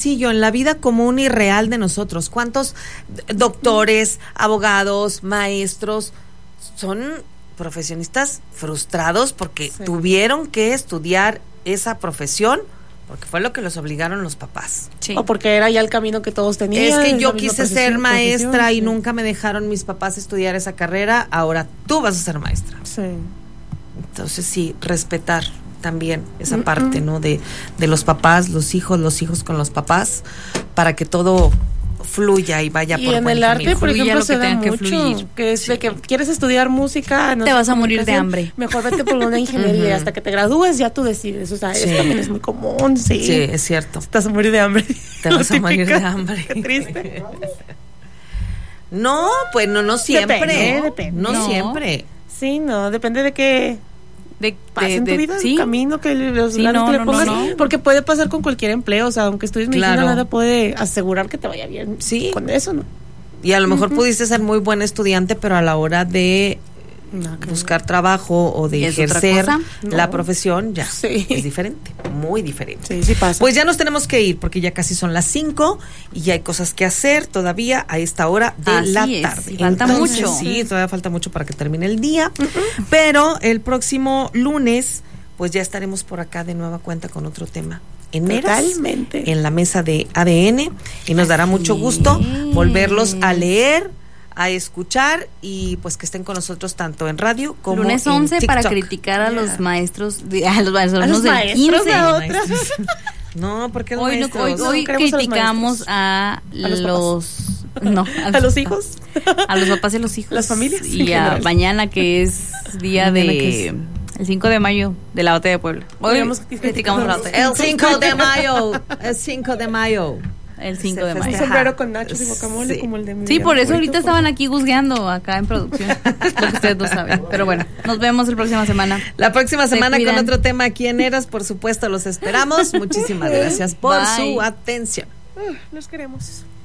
en la vida común y real de nosotros. ¿Cuántos doctores, abogados, maestros son profesionistas frustrados porque tuvieron que estudiar esa profesión? Porque fue lo que los obligaron los papás. Sí. O porque era ya el camino que todos tenían. Es que yo quise ser maestra y nunca me dejaron mis papás estudiar esa carrera. Ahora tú vas a ser maestra. Sí. Entonces sí, respetar también esa parte, ¿no? De los papás, los hijos con los papás, para que todo fluya y vaya por buen camino. Y en el arte, por ejemplo, se da mucho, que es de que quieres estudiar música, te vas a morir de hambre. Mejor vete por una ingeniería, hasta que te gradúes ya tú decides, o sea, eso también es muy común, sí. Sí, es cierto. Te vas a morir de hambre. Te vas a morir de hambre. Qué triste. No, pues no siempre. Depende. No siempre. Sí, no, depende de qué en tu vida, ¿sí? El camino que los lados que le pongas, porque puede pasar con cualquier empleo, o sea, aunque estudies medicina, nada puede asegurar que te vaya bien con eso, ¿no? Y a lo mejor pudiste ser muy buen estudiante, pero a la hora de buscar trabajo o de ejercer la profesión, ya es diferente, muy diferente. Sí pasa. Pues ya nos tenemos que ir, porque ya casi son las 5 y ya hay cosas que hacer todavía a esta hora de la tarde. Falta mucho. Sí, todavía falta mucho para que termine el día, pero el próximo lunes, pues ya estaremos por acá de nueva cuenta con otro tema. Totalmente. En la mesa de ADN, y nos dará mucho gusto volverlos a leer, a escuchar, y pues que estén con nosotros tanto en radio como lunes en 11 TikTok. para criticar a los maestros, a los maestros del 15. No, porque hoy criticamos a los hijos, a los papás y a los hijos, las familias, y a mañana, que es día de el 5 de mayo de la batalla de Puebla. Hoy criticamos la batalla. El 5 de mayo. El 5 de mayo. El 5 de mayo. Un sombrero con nachos y guacamole como el de mi. Sí, por eso ahorita estaban aquí juzgando acá en producción. Lo que ustedes no saben. Pero bueno, nos vemos la próxima semana. La próxima semana con otro tema aquí en Eras, por supuesto, los esperamos. Muchísimas gracias por su atención. Los queremos.